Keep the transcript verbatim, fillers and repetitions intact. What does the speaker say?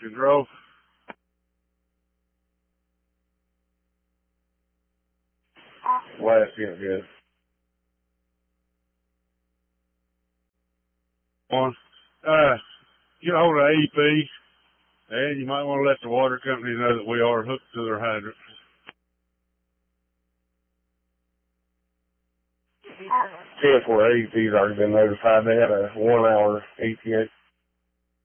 control. Last unit, good. One. Uh, get hold of A E P, and you might want to let the water company know that we are hooked to their hydrant. ten four A E P's already been notified. They had a one hour E T A